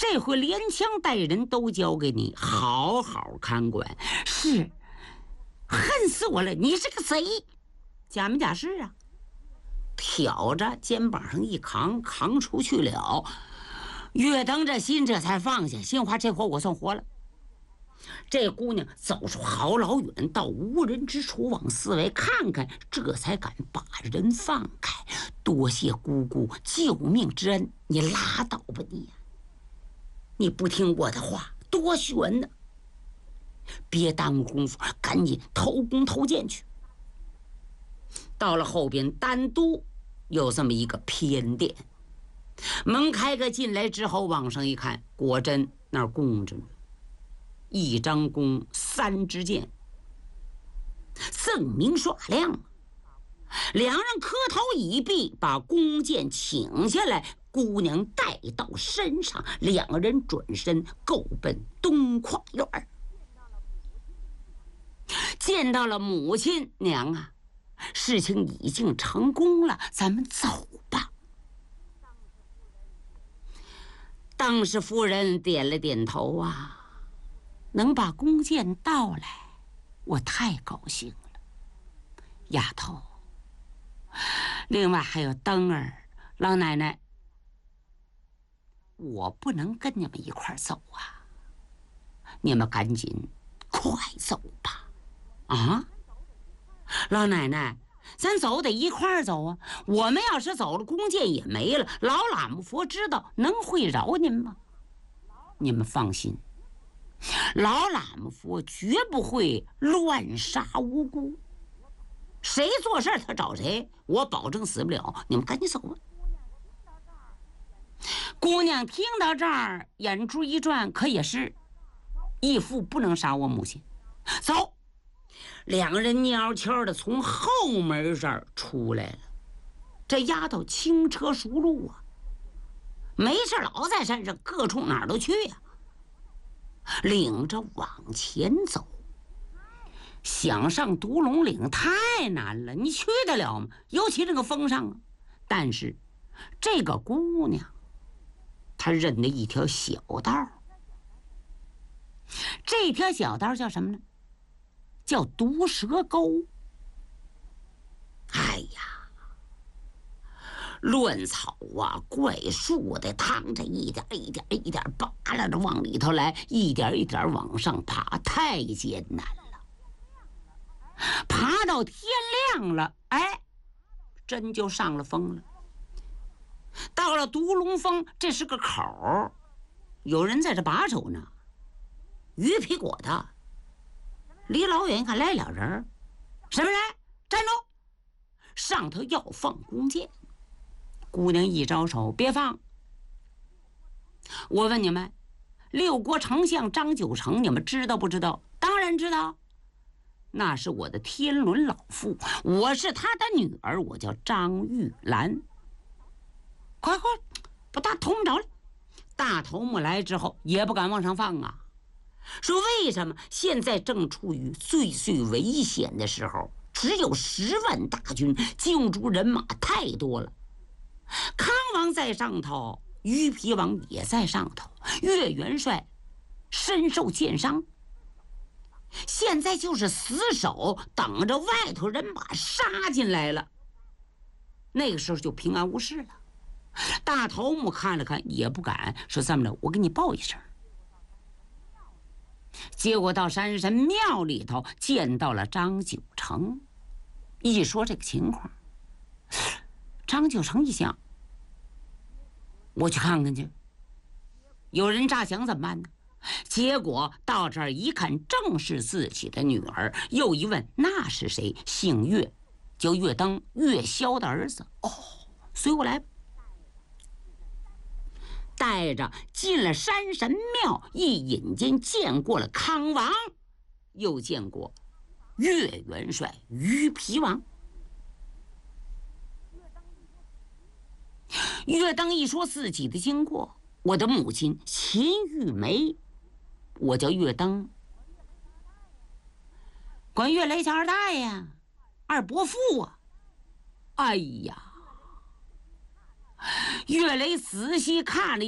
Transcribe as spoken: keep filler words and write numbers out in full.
这回连枪带人都交给你，好好看管。是，恨死我了！你是个贼，假没假释啊？挑着肩膀上一扛，扛出去了。岳登这心这才放下，心话这回我算活了。这姑娘走出好老远，到无人之处往四围看看，这才敢把人放开。多谢姑姑救命之恩，你拉倒吧你呀！你不听我的话，多悬呢！别耽误功夫，赶紧投弓投箭去。到了后边，单独有这么一个偏殿，门开个进来之后，往上一看，果真那儿供着呢。一张弓，三支箭，锃明耍亮。两人磕头已毕，把弓箭请下来，姑娘带到身上，两个人转身够奔东跨院。见到了母亲，娘啊，事情已经成功了，咱们走吧。当时夫人点了点头啊。能把弓箭盗来，我太高兴了，丫头。另外还有灯儿，老奶奶，我不能跟你们一块儿走啊，你们赶紧快走吧。啊，老奶奶，咱走得一块儿走啊，我们要是走了，弓箭也没了，老喇嘛佛知道能会饶您吗？你们放心，老喇嘛佛绝不会乱杀无辜，谁做事他找谁，我保证死不了。你们赶紧走吧。姑娘听到这儿，眼珠一转，可也是，义父不能杀我母亲。走，两个人蔫悄的从后门这儿出来了。这丫头轻车熟路啊，没事老在山上，各处哪儿都去呀、啊。领着往前走，想上独龙岭太难了，你去得了吗？尤其这个风上啊。但是这个姑娘，她认得一条小道，这条小道叫什么呢？叫毒蛇沟。哎呀，乱草啊，怪树的，趟着一点一点一点扒拉着往里头来，一点一点往上爬，太艰难了。爬到天亮了，哎，真就上了峰了。到了独龙峰，这是个口，有人在这把守呢。鱼皮裹的，离老远一看来俩人，什么人？站住！上头要放弓箭。姑娘一招手，别放。我问你们，六国丞相张九成，你们知道不知道？当然知道，那是我的天伦老父，我是他的女儿，我叫张玉兰。快快，把大头目找来。大头目来之后也不敢往上放啊，说为什么？现在正处于最最危险的时候，只有十万大军，救助人马太多了。康王在上头，于皮王也在上头，岳元帅身受箭伤，现在就是死守，等着外头人马杀进来了，那个时候就平安无事了。大头目看了看也不敢说，这么着我给你报一声。结果到山神庙里头见到了张九成，一说这个情况，张九成一想，我去看看去，有人诈降怎么办呢？结果到这儿一看，正是自己的女儿。又一问，那是谁？姓岳，叫岳登，岳霄的儿子。哦，随我来吧。带着进了山神庙，一引间见过了康王，又见过岳元帅于皮王。岳登一说自己的经过，我的母亲秦玉梅，我叫岳登，管岳雷叫二大爷，二伯父啊。哎呀，岳雷仔细看了